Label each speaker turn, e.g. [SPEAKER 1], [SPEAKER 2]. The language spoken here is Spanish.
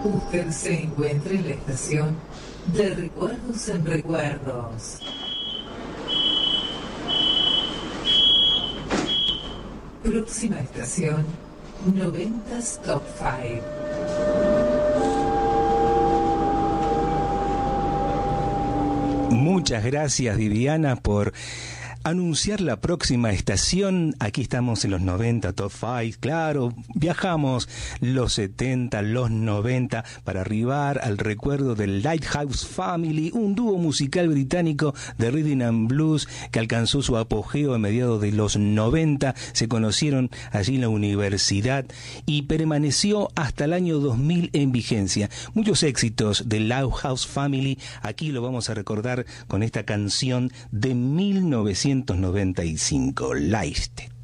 [SPEAKER 1] Usted se encuentra en la estación de Recuerdos en Recuerdos. Próxima estación, 90s Top 5.
[SPEAKER 2] Muchas gracias, Viviana, por anunciar la próxima estación. Aquí estamos en los 90 Top 5, claro, viajamos los 70, los 90 para arribar al recuerdo del Lighthouse Family, un dúo musical británico de rhythm and blues que alcanzó su apogeo a mediados de los 90, se conocieron allí en la universidad y permaneció hasta el año 2000 en vigencia. Muchos éxitos del Lighthouse Family, aquí lo vamos a recordar con esta canción de 1995, Leistet.